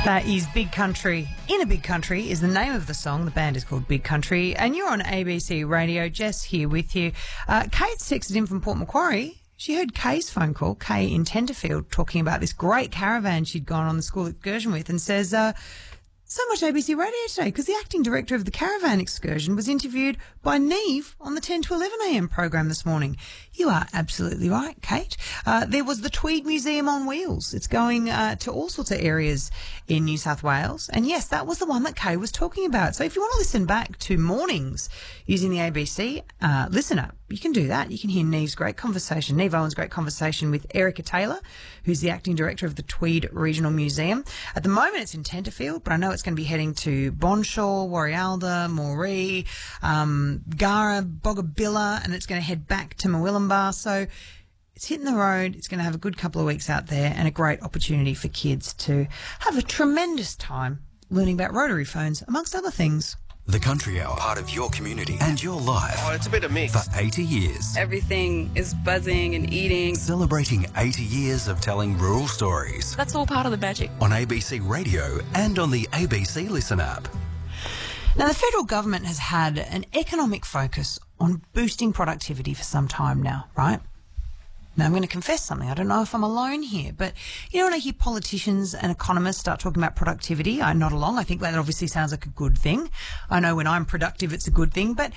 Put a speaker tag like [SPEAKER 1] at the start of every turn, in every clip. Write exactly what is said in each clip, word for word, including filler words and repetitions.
[SPEAKER 1] That is Big Country. In a Big Country is the name of the song. The band is called Big Country. And you're on A B C Radio. Jess here with you. Uh, Kate's texted in from Port Macquarie. She heard Kay's phone call, Kay in Tenterfield, talking about this great caravan she'd gone on the school excursion with, and says, uh, so much A B C Radio today because the acting director of the caravan excursion was interviewed by Neve on the ten to eleven a m program this morning. You are absolutely right, Kate. Uh, there was the Tweed Museum on Wheels. It's going uh, to all sorts of areas in New South Wales. And yes, that was the one that Kay was talking about. So if you want to listen back to mornings using the A B C uh, Listen app, you can do that. You can hear Neve's great conversation, Neve Owen's great conversation with Erica Taylor, who's the acting director of the Tweed Regional Museum. At the moment, it's in Tenterfield, but I know it's going to be heading to Bonshaw, Warialda, Moree, um, Gara, Boggabilla, and it's going to head back to Murwillumbah. So it's hitting the road. It's going to have a good couple of weeks out there and a great opportunity for kids to have a tremendous time learning about rotary phones, amongst other things.
[SPEAKER 2] The Country Hour, part of your community and your life.
[SPEAKER 3] Oh, it's a bit of mix.
[SPEAKER 2] For eighty years.
[SPEAKER 4] Everything is buzzing and eating.
[SPEAKER 2] Celebrating eighty years of telling rural stories.
[SPEAKER 4] That's all part of the magic.
[SPEAKER 2] On A B C Radio and on the A B C Listen app.
[SPEAKER 1] Now, the federal government has had an economic focus on boosting productivity for some time now, right? Now, I'm going to confess something. I don't know if I'm alone here, but, you know, when I hear politicians and economists start talking about productivity, I nod along. I think that obviously sounds like a good thing. I know when I'm productive, it's a good thing, but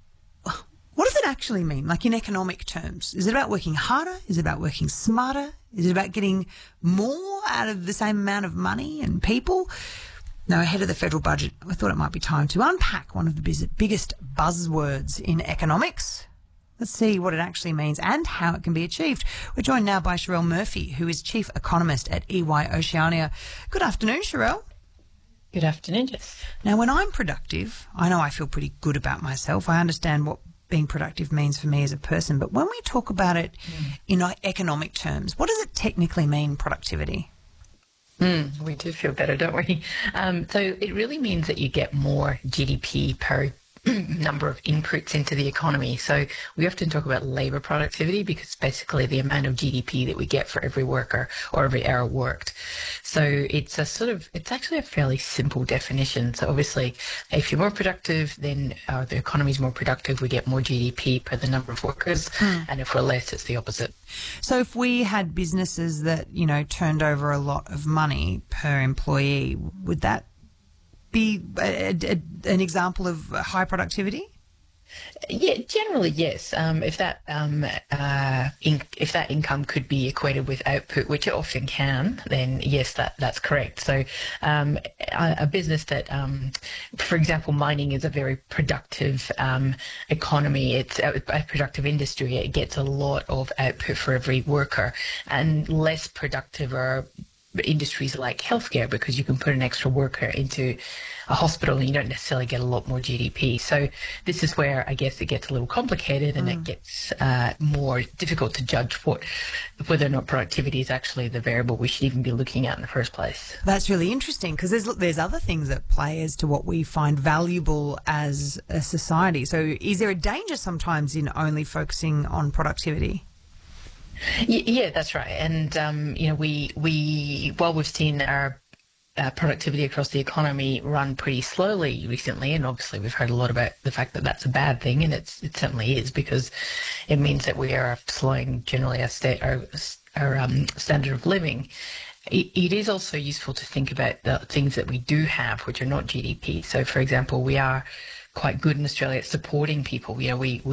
[SPEAKER 1] what does it actually mean, like in economic terms? Is it about working harder? Is it about working smarter? Is it about getting more out of the same amount of money and people? Now, ahead of the federal budget, I thought it might be time to unpack one of the biggest buzzwords in economics. Let's see what it actually means and how it can be achieved. We're joined now by Sherelle Murphy, who is Chief Economist at E Y Oceania. Good afternoon, Sherelle.
[SPEAKER 5] Good afternoon, Jess.
[SPEAKER 1] Now, when I'm productive, I know I feel pretty good about myself. I understand what being productive means for me as a person. But when we talk about it mm. in economic terms, what does it technically mean, productivity?
[SPEAKER 5] Mm, we do feel better, don't we? Um, so it really means that you get more G D P per number of inputs into the economy. So we often talk about labour productivity because it's basically the amount of G D P that we get for every worker or every hour worked. So it's a sort of, it's actually a fairly simple definition. So obviously, if you're more productive, then uh, the economy is more productive. We get more G D P per the number of workers. Mm. And if we're less, it's the opposite.
[SPEAKER 1] So if we had businesses that, you know, turned over a lot of money per employee, would that be a, a, an example of high productivity?
[SPEAKER 5] Yeah, generally yes. Um, if that um, uh, in, if that income could be equated with output, which it often can, then yes, that that's correct. So um, a, a business that, um, for example, mining is a very productive um, economy. It's a, a productive industry. It gets a lot of output for every worker, and less productive are industries like healthcare because you can put an extra worker into a hospital and you don't necessarily get a lot more G D P. So this is where I guess it gets a little complicated and mm. it gets uh, more difficult to judge what whether or not productivity is actually the variable we should even be looking at in the first place.
[SPEAKER 1] That's really interesting because there's there's other things at play as to what we find valuable as a society. So is there a danger sometimes in only focusing on productivity?
[SPEAKER 5] Yeah, that's right. And, um, you know, we, we while we've seen our uh, productivity across the economy run pretty slowly recently, and obviously we've heard a lot about the fact that that's a bad thing, and it's, it certainly is because it means that we are slowing generally our, sta- our, our um, standard of living. It, it is also useful to think about the things that we do have, which are not G D P. So, for example, we are quite good in Australia at supporting people. You know, we, we